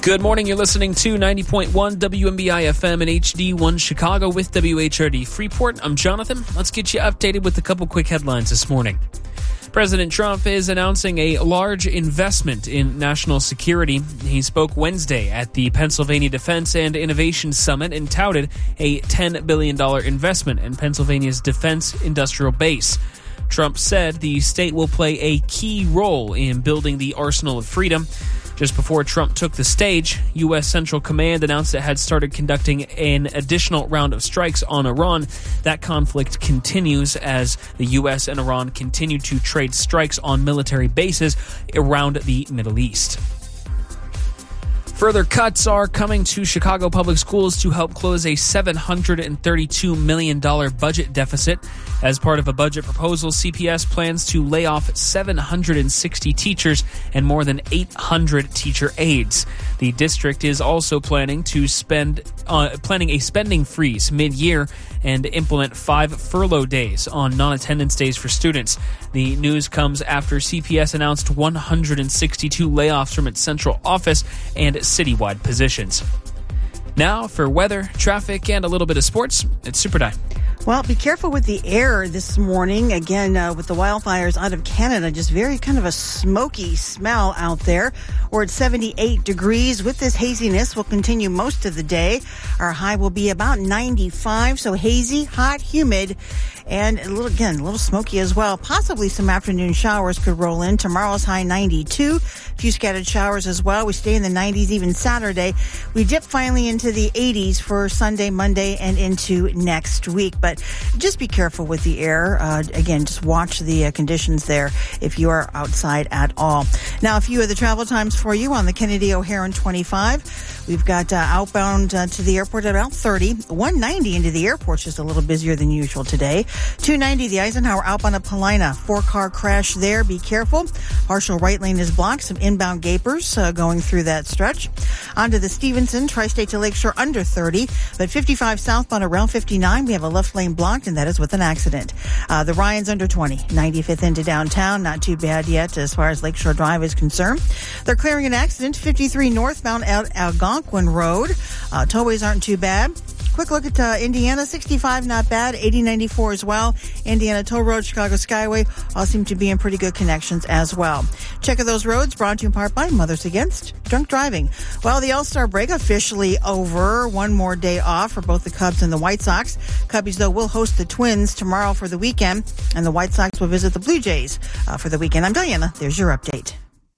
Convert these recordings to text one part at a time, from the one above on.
Good morning. You're listening to 90.1 WMBI FM and HD1 Chicago with WHRD Freeport. I'm Jonathan. Let's get you updated with a couple quick headlines this morning. President Trump is announcing a large investment in national security. He spoke Wednesday at the Pennsylvania Defense and Innovation Summit and touted a $10 billion investment in Pennsylvania's defense industrial base. Trump said the state will play a key role in building the arsenal of freedom. Just before Trump took the stage, U.S. Central Command announced it had started conducting an additional round of strikes on Iran. That conflict continues as the U.S. and Iran continue to trade strikes on military bases around the Middle East. Further cuts are coming to Chicago Public Schools to help close a $732 million budget deficit. As part of a budget proposal, CPS plans to lay off 760 teachers and more than 800 teacher aides. The district is also planning a spending freeze mid-year and implement 5 furlough days on non-attendance days for students. The news comes after CPS announced 162 layoffs from its central office and citywide positions. Now for weather, traffic, and a little bit of sports, it's Super Di. Well, be careful with the air this morning. Again, with the wildfires out of Canada, just very kind of a smoky smell out there. We're at 78 degrees. With this haziness, we'll continue most of the day. Our high will be about 95, so hazy, hot, humid, and a little smoky as well. Possibly some afternoon showers could roll in. Tomorrow's high 92. A few scattered showers as well. We stay in the 90s even Saturday. We dip finally into the 80s for Sunday, Monday, and into next week. But just be careful with the air. Again, just watch the conditions there if you are outside at all. Now, a few of the travel times for you on the Kennedy O'Hare 25. We've got outbound to the airport at about 30. 190 into the airport, just a little busier than usual today. 290, the Eisenhower outbound of Paulina. 4-car crash there. Be careful. Partial right lane is blocked. Some inbound gapers going through that stretch. Onto the Stevenson, Tri-State to Lakeshore under 30. But 55 southbound around 59, we have a left lane blocked, and that is with an accident. The Ryans under 20. 95th into downtown. Not too bad yet as far as Lakeshore Drive is concerned. They're clearing an accident. 53 northbound at Algonquin Road. Tollways aren't too bad. Quick look at Indiana, 65, not bad. 80-94 as well. Indiana Toll Road, Chicago Skyway, all seem to be in pretty good connections as well. Check of those roads brought to you in part by Mothers Against Drunk Driving. Well, the All-Star break officially over. One more day off for both the Cubs and the White Sox. Cubbies, though, will host the Twins tomorrow for the weekend, and the White Sox will visit the Blue Jays for the weekend. I'm Diana. There's your update.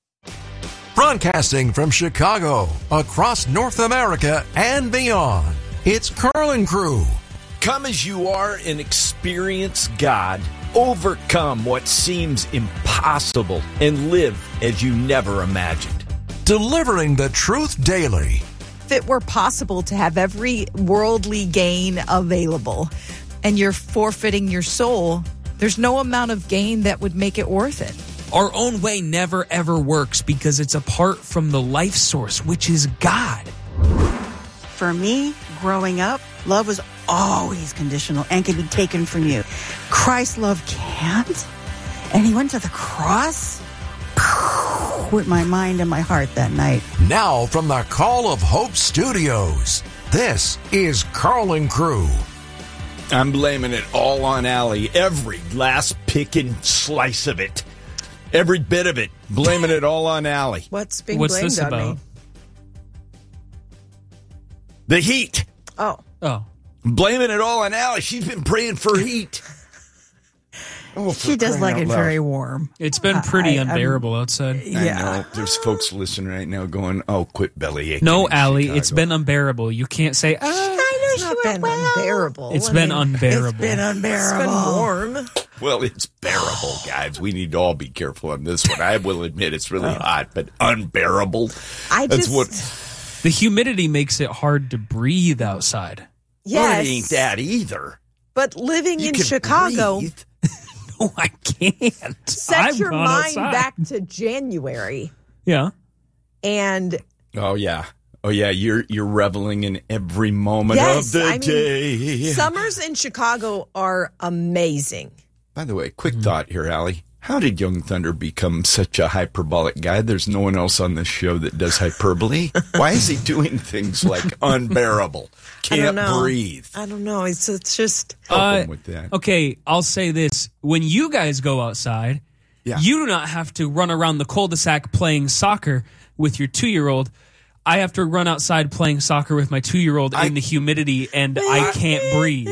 Broadcasting from Chicago, across North America and beyond, it's Carlin Crew. Come as you are and experience God. Overcome what seems impossible and live as you never imagined. Delivering the truth daily. If it were possible to have every worldly gain available and you're forfeiting your soul, there's no amount of gain that would make it worth it. Our own way never ever works because it's apart from the life source, which is God. For me, growing up, love was always conditional and can be taken from you. Christ's love can't. And he went to the cross with my mind and my heart that night. Now from the Call of Hope Studios, this is Carlin Crew. I'm blaming it all on Allie. Every last picking slice of it. Every bit of it. Blaming it all on Allie. What's being What's blamed this on about? me? The heat. Oh. Blaming it all on Allie. She's been praying for heat. She does like it very warm. It's been pretty unbearable outside. I know. There's folks listening right now going, oh, quit bellyaching. No, in Allie, Chicago. it's been unbearable. You can't say, It's not been unbearable. It's been unbearable. It's been unbearable. It's been warm. Well, it's bearable, guys. We need to all be careful on this one. I will admit it's really hot, but unbearable. The humidity makes it hard to breathe outside. Well, Yes. it ain't that either. But living You in can Chicago, breathe. No, I can't. set I've your gone mind outside. back to January. Yeah. And Oh, yeah. Oh, yeah. You're reveling in every moment yes, of the I mean, day. summers in Chicago are amazing. By the way, quick thought here, Allie. how did Young Thunder become such a hyperbolic guy? There's no one else on this show that does hyperbole. Why is he doing things like unbearable? Can't breathe. I don't know. It's just... Help him with that. Okay, I'll say this. When you guys go outside, you do not have to run around the cul-de-sac playing soccer with your 2-year-old. I have to run outside playing soccer with my 2-year-old in the humidity, and I can't breathe.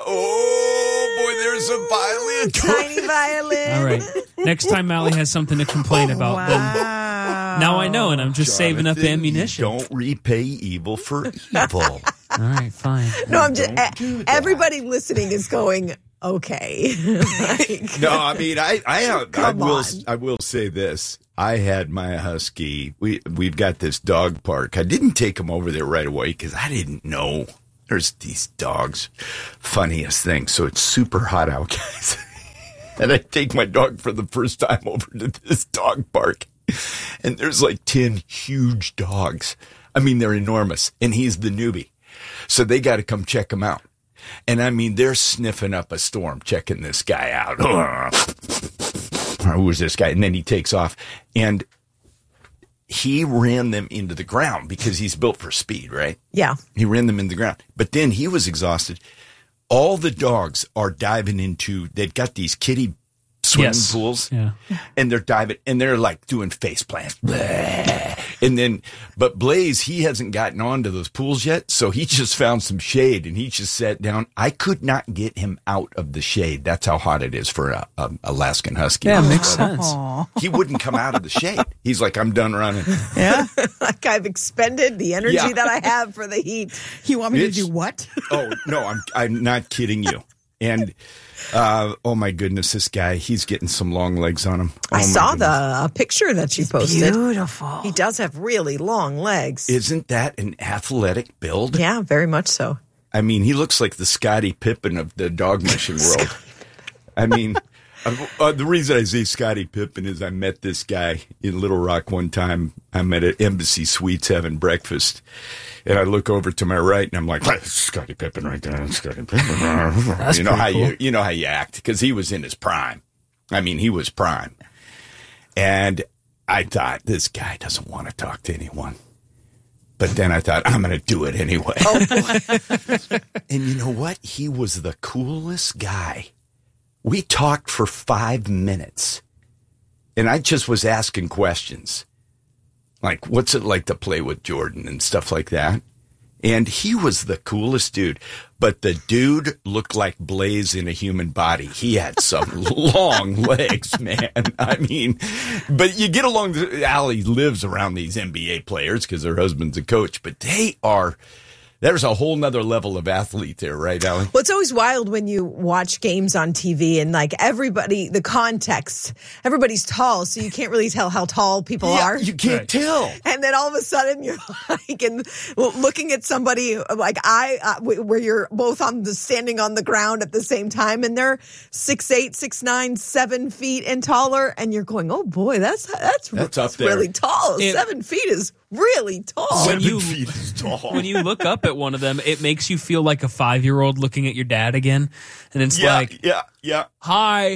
Oh, boy, there's a violin. Tiny violin. All right. Next time Mally has something to complain about, then now I know, and I'm just saving up ammunition. Don't repay evil for evil. All right, fine. No, I'm just... everybody listening is going... Okay. No, I mean, I will say this. I had my husky. We've got this dog park. I didn't take him over there right away because I didn't know there's these dogs. Funniest thing. So it's super hot out, guys. And I take my dog for the first time over to this dog park. And there's like 10 huge dogs. I mean, they're enormous. And he's the newbie. So they got to come check him out. And I mean, they're sniffing up a storm, checking this guy out. Who is this guy? And then he takes off. And he ran them into the ground because he's built for speed, right? Yeah. He ran them in the ground. But then he was exhausted. All the dogs are diving into, they've got these kiddie swimming pools. Yeah. And they're diving, and they're like doing face plants. And then, but Blaze, he hasn't gotten onto those pools yet, so he just found some shade, and he just sat down. I could not get him out of the shade. That's how hot it is for a Alaskan Husky. Yeah, makes sense. He wouldn't come out of the shade. He's like, I'm done running. Yeah. Like I've expended the energy that I have for the heat. You want me to do what? Oh, no, I'm not kidding you. And, oh my goodness, this guy, he's getting some long legs on him. I saw the picture that she posted. Beautiful. He does have really long legs. Isn't that an athletic build? Yeah, very much so. I mean, he looks like the Scottie Pippen of the dog mushing world. I mean, the reason I say Scottie Pippen is I met this guy in Little Rock one time. I'm at Embassy Suites having breakfast. And I look over to my right, and I'm like, Scottie Pippen right there. Scottie Pippen. That's You know how you act, because he was in his prime. I mean, he was prime. And I thought, this guy doesn't want to talk to anyone. But then I thought, I'm going to do it anyway. Oh, boy. And you know what? He was the coolest guy. We talked for 5 minutes. And I just was asking questions. Like, what's it like to play with Jordan and stuff like that? And he was the coolest dude. But the dude looked like Blaze in a human body. He had some long legs, man. I mean, but you get along. Allie lives around these NBA players because her husband's a coach. But there's a whole nother level of athlete there, right, Allie? Well, it's always wild when you watch games on TV and like everybody, the context, everybody's tall, so you can't really tell how tall people are. You can't tell. And then all of a sudden you're like, looking at somebody like where you're both standing on the ground at the same time, and they're 6'8", 6'9", 7 feet and taller, and you're going, oh boy, that's up there. Really tall. 7 feet is really tall. 7 feet is tall. When you look up at one of them, it makes you feel like a 5-year-old looking at your dad again. And it's like, hi.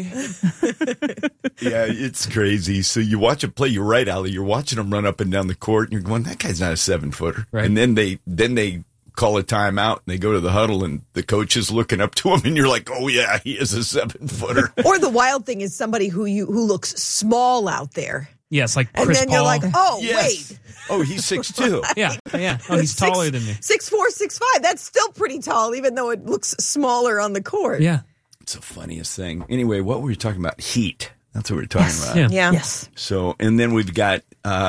Yeah, it's crazy. So you watch him play. You're right, Allie. You're watching him run up and down the court, and you're going, that guy's not a 7-footer. Right. And then they call a timeout, and they go to the huddle, and the coach is looking up to him, and you're like, oh, yeah, he is a 7-footer. Or the wild thing is somebody who looks small out there. Yes, like Chris Paul. And then you're like, oh, yes. wait. Oh, he's 6'2". Yeah. Oh, he's taller than me. 6'4", 6'5". That's still pretty tall, even though it looks smaller on the court. Yeah. It's the funniest thing. Anyway, what were we talking about? Heat. That's what we were talking about. Yeah. Yes. So, and then we've got,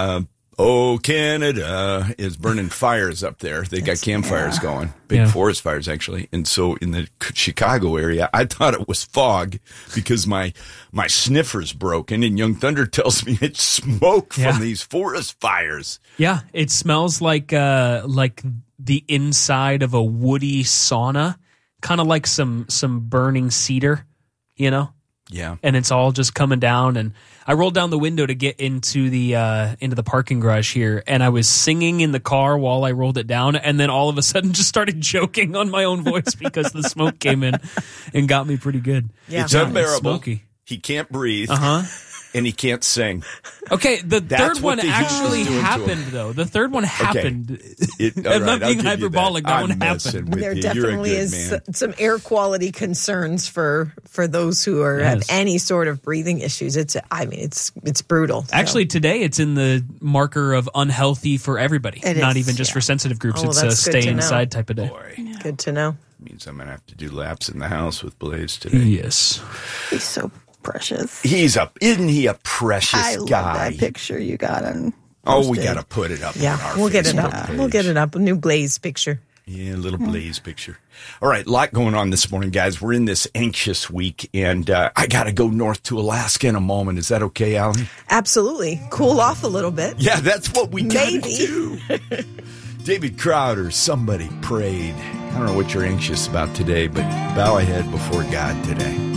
Canada is burning fires up there. They got campfires going, big forest fires, actually. And so in the Chicago area, I thought it was fog because my sniffer's broken, and Young Thunder tells me it's smoke from these forest fires. Yeah, it smells like the inside of a woody sauna, kind of like some burning cedar, you know? Yeah. And it's all just coming down, and I rolled down the window to get into the parking garage here, and I was singing in the car while I rolled it down, and then all of a sudden just started joking on my own voice because the smoke came in and got me pretty good. Yeah. It's unbearable. Smoky. He can't breathe. Uh-huh. and he can't sing. Okay, the That's third what one the heat was actually doing to happened, though. The third one happened. All I'm right, not being I'll give you hyperbolic. That one I'm messing happened. with There you. definitely You're a good is man. some air quality concerns for those who have Yes. any sort of breathing issues. It's brutal. So. Actually, today it's in the marker of unhealthy for everybody, It not is, even just yeah. for sensitive groups. Oh, It's a that's good stay to know. inside type of day. Boy, Good to know. means I'm gonna have to do laps in the house with Blaze today. Yes. He's so precious. Isn't he a precious I love guy? that picture you got on. Oh, we posted. got to put it up. on Yeah, our we'll get it Facebook up. page. We'll get it up. A new Blaze picture. Yeah, a little Blaze picture. All right, a lot going on this morning, guys. We're in this anxious week, and I got to go north to Alaska in a moment. Is that okay, Alan? Absolutely. Cool off a little bit. Yeah, that's what we got to Maybe. do. David Crowder, somebody prayed. I don't know what you're anxious about today, but bow ahead before God today.